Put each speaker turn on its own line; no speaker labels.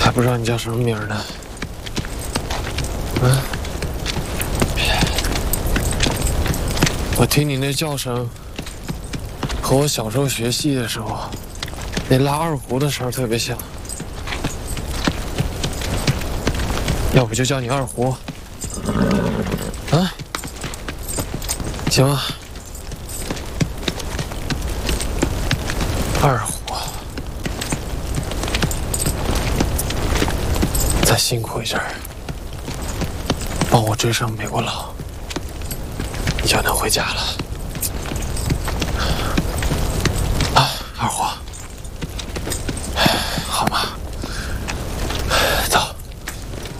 还不知道你叫什么名呢？嗯，我听你那叫声，和我小时候学戏的时候那拉二胡的声特别像。要不就叫你二胡。啊，行啊，二胡。 再辛苦一阵儿，帮我追上美国佬，你就能回家了。啊，二胡。